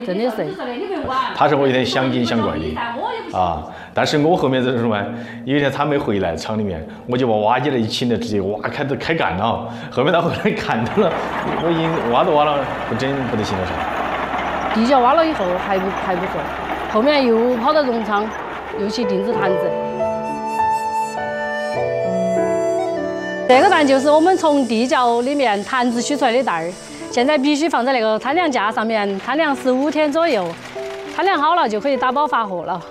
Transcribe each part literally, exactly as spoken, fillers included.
真的是。 他是我有点想精想怪的啊，但是我后面就是什么？有一天他没回来厂里面，我就把挖机来一请来，直接挖开都开干了。后面他回来看到了，我已经挖都挖了，不整不得行了噻。 地窖挖了以后还不还不错，后面又跑到荣昌，又去定制坛子。这个蛋就是我们从地窖里面坛子取出来的蛋儿，现在必须放在那个摊粮架上面，摊粮十五天左右，摊粮好了就可以打包发货了。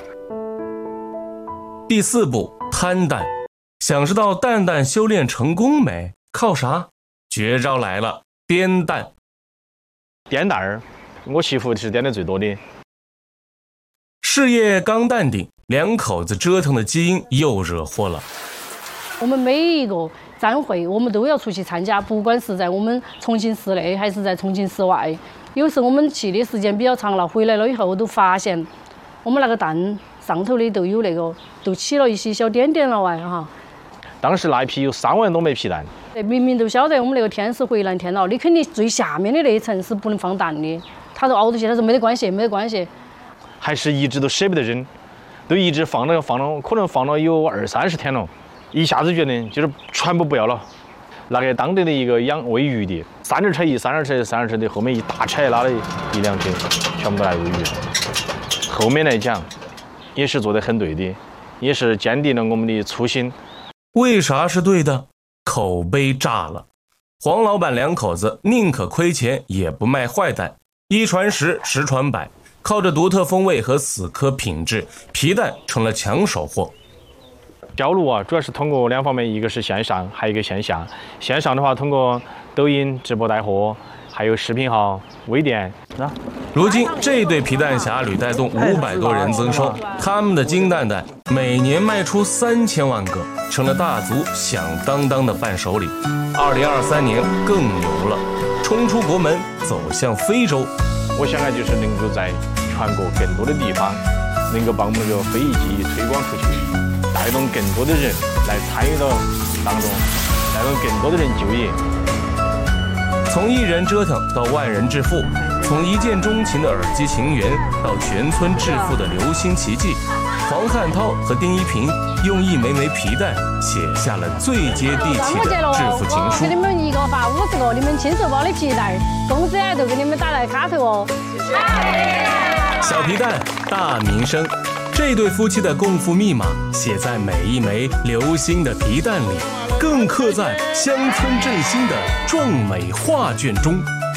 第四步，摊蛋。想知道蛋蛋修炼成功没？靠啥？绝招来了，颠蛋。 颠蛋儿，我媳妇是颠的最多的。 事业刚淡定，两口子折腾的基因又惹祸了。 我们每一个站会，我们都要出去参加，不管是在我们重庆市内还是在重庆市外。有时我们去的时间比较长了，回来了以后都发现，我们那个蛋上头的都有那个，都起了一些小点点了哇哈。 当时那一批有三万多枚皮蛋。 明明都晓得我们那个天是回南天了，你肯定最下面的那一层是不能放蛋的。他都熬着去，他说没得关系，没得关系。还是一直都舍不得扔，都一直放了放了，可能放了有二三十天了。一下子觉得就是全部不要了，拿给当地的一个养喂鱼的，三轮车一三轮车三轮车的，后面一大车拉了一辆车，全部都来喂鱼。后面来讲，也是做得很对的，也是坚定了我们的初心。 为啥是对的？口碑炸了。黄老板两口子宁可亏钱也不卖坏蛋，一传十，十传百，靠着独特风味和死磕品质，皮蛋成了抢手货。 销路啊，主要是通过两方面，一个是线上，还有一个线下。线上的话，通过抖音直播带货，还有视频号、微店。啊， 如今这对皮蛋侠屡带动五百多人增收，他们的金蛋蛋每年卖出三千万个，成了大族响当当的伴手礼。二零二三年更牛了，冲出国门，走向非洲。 我想啊，就是能够在全国更多的地方，能够把我们这个非遗技艺推广出去。带动更多的人来参与到当中，带动更多的人就业。 从一人折腾到万人致富，从一见钟情的耳机情缘到全村致富的流星奇迹，黄汉涛和丁一平用一枚枚皮蛋写下了最接地气的致富情书。 给你们一个发五十个你们亲手包的皮蛋，工资都给你们打在卡头哦。 小皮蛋大名声。这对夫妻的共富密码写在每一枚流星的皮蛋里，更刻在乡村振兴的壮美画卷中。